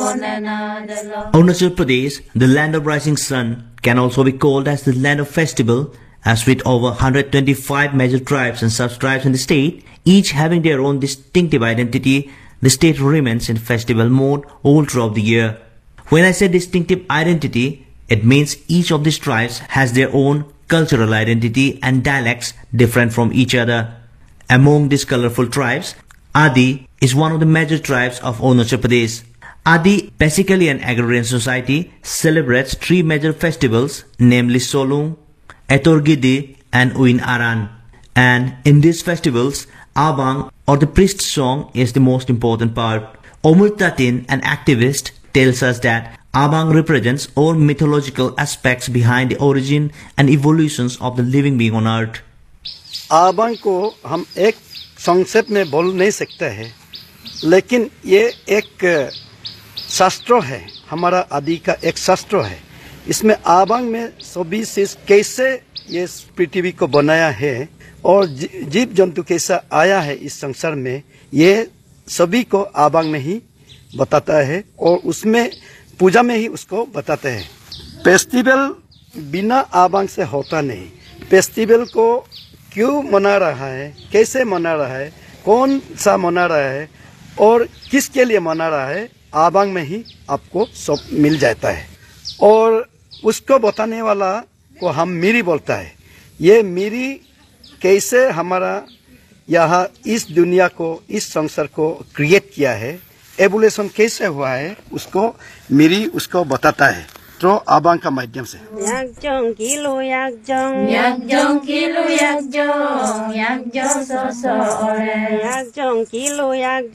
Arunachal Pradesh, the land of rising sun, can also be called as the land of festival, as with over 125 major tribes and sub-tribes in the state, each having their own distinctive identity, the state remains in festival mode all throughout the year. When I say distinctive identity, it means each of these tribes has their own cultural identity and dialects different from each other. Among these colorful tribes, Adi is one of the major tribes of Arunachal Pradesh. Adi, basically an agrarian society, celebrates three major festivals, namely Solung, Etorgidi and Uin Aran. And in these festivals, Abang or the priest song is the most important part. Omul Tatin, an activist, tells us that Abang represents all mythological aspects behind the origin and evolutions of the living being on earth. आबांग को हम एक संक्षेप में बोल नहीं सकते हैं, लेकिन ये एक शास्त्र है, हमारा आदि का एक शास्त्र है। इसमें आबांग में सभी चीज कैसे ये पृथ्वी को बनाया है और जीव जंतु कैसा आया है इस संसार में, ये सभी को आबांग में ही बताता है और उसमें पूजा में ही उसको बताते हैं। फेस्टिवल बिना आबांग से होता नहीं। फेस्टिवल को क्यों मना रहा है, कैसे मना रहा है, कौन सा मना रहा है और किसके लिए मना रहा है, आबांग में ही आपको सब मिल जाता है। और उसको बताने वाला को हम मीरी बोलता है। ये मीरी कैसे हमारा यहाँ इस दुनिया को, इस संसार को क्रिएट किया है, एवोल्यूशन कैसे हुआ है, उसको मीरी उसको बताता है तो आबांग का माध्यम से। 약정 기로 약정 약정 기로 약정 약정 서서 약정 기로 약정